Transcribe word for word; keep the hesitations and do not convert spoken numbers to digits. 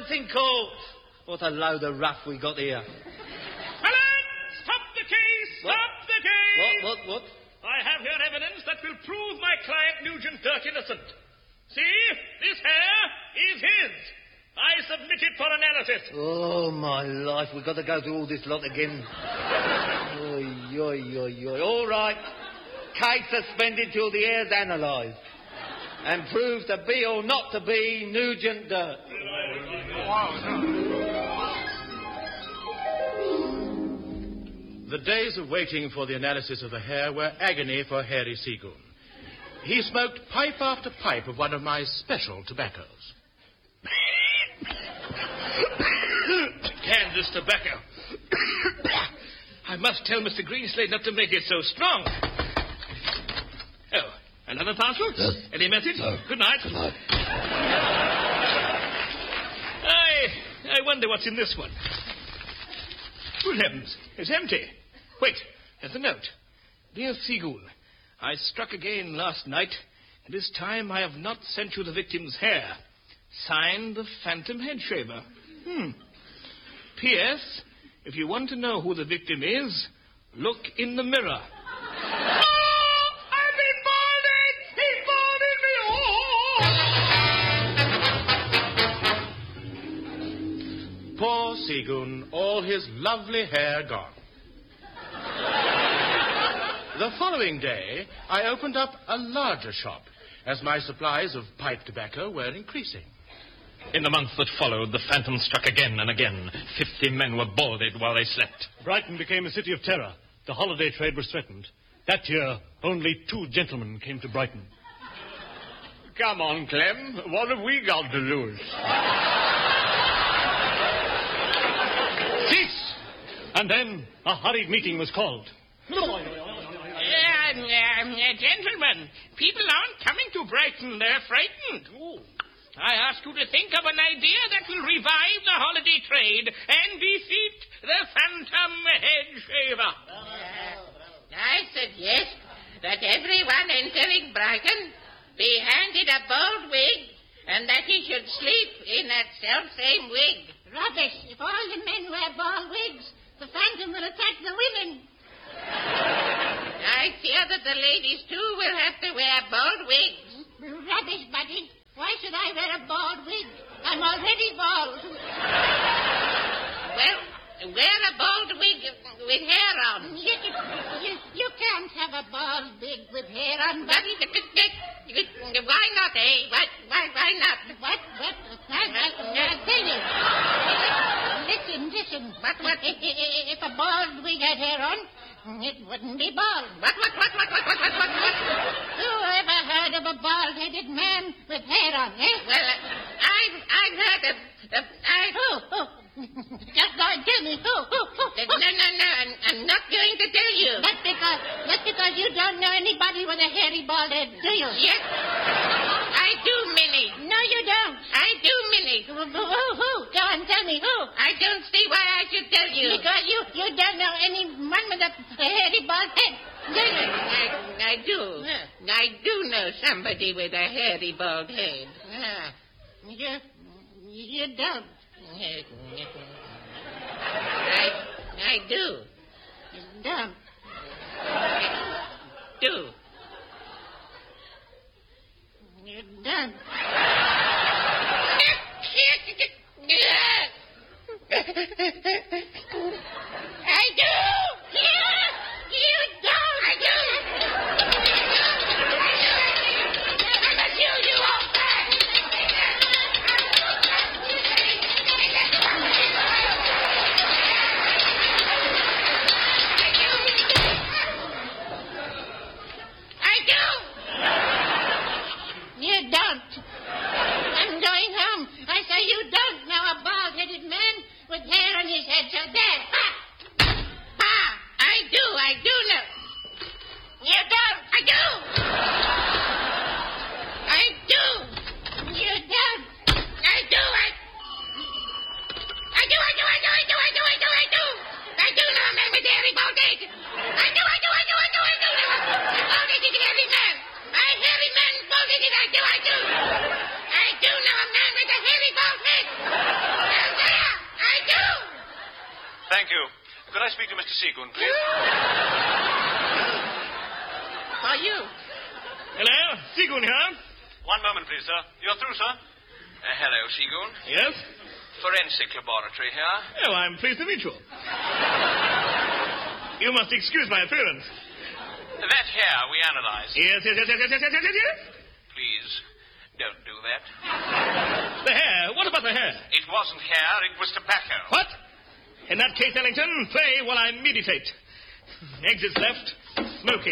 Cinco. What a load of rough we got here. Alan, stop the case! Stop What? the case! What, what, what? I have here evidence that will prove my client Nugent Dirk innocent. See? This hair is his. I submit it for analysis. Oh, my life. We've got to go through all this lot again. Oy, oy, oy, oy. All right. Case suspended till the hair's analysed. And proved to be or not to be Nugent Dirk. The days of waiting for the analysis of the hair were agony for Harry Seagoon. He smoked pipe after pipe of one of my special tobaccos. Kansas tobacco. I must tell Mister Greenslade not to make it so strong. Oh, another parcel? Yes. Any message? No. Good night. Good night. I, I wonder what's in this one. Good heavens, it's empty. Wait, there's a note. Dear Seagoon, I struck again last night, and this time I have not sent you the victim's hair. Signed, the Phantom Head Shaver. Hmm. P S. If you want to know who the victim is, look in the mirror. Oh, I've been balded! He balded me! Oh! Poor Seagoon, all his lovely hair gone. The following day, I opened up a larger shop, as my supplies of pipe tobacco were increasing. In the month that followed, the Phantom struck again and again. Fifty men were balded while they slept. Brighton became a city of terror. The holiday trade was threatened. That year, only two gentlemen came to Brighton. Come on, Clem. What have we got to lose? Cease! And then a hurried meeting was called. Uh, uh, gentlemen, people aren't coming to Brighton. They're frightened. Ooh. I ask you to think of an idea that will revive the holiday trade and defeat the Phantom Head Shaver. I suggest that everyone entering Brighton be handed a bald wig and that he should sleep in that self-same wig. Rubbish. If all the men wear bald wigs, the Phantom will attack the women. I fear that the ladies, too, will have to wear bald wigs. Rubbish, Buddy. Why should I wear a bald wig? I'm already bald. Well, wear a bald wig with hair on. You, you, you can't have a bald wig with hair on, But, Buddy. why not, eh? Why, why, why not? What? What? I, I, I tell you. Listen, listen. What, what? If, if a bald wig had hair on, it wouldn't be bald. What, what, what, what, what, what, what, what, what? Who ever heard of a bald-headed man with hair on, eh? Well, uh, I've, I've heard of, of I... Who? Who? Just go and tell me who, who, who, Uh, who. no, no, no, I'm, I'm not going to tell you. That's because, that's because you don't know anybody with a hairy bald head, do you? Yes, I do, Minnie. No, you don't. I do, Minnie. Who, who, who? Go and tell me who. I don't see why I should tell you. Because you, you don't know anyone with a, a hairy bald head, do you? I, I do. I do know somebody with a hairy bald head. Ah, you, you don't. I, I do. You don't. Do. You don't. I do. You don't. I do. I'm a you, you old man. I do. You don't. I'm going home. I say you don't know a bald-headed man with hair on his head. So there. Ha! Ah, I do. I do know. You don't. I do. I do. You don't. I do. I. I do. I do. I do. I do. I do. I do. I do. I do know a man with hairy bald head. I do. I do. I do. I do. I do. A bald-headed hairy man. A hairy man bald-headed. I do. I do. I do know a man with a hairy bald head. you. Could I speak to Mister Seagoon, please? Are you? Hello, Seagoon here. One moment, please, sir. You're through, sir. Uh, hello, Seagoon. Yes? Forensic laboratory here. Oh, I'm pleased to meet you. You must excuse my appearance. That hair we analyzed. Yes, yes, yes, yes, yes, yes, yes, yes, yes. Please, don't do that. The hair. What about the hair? It wasn't hair, it was tobacco. What? In that case, Ellington, play while I meditate. Exits left. Smoking.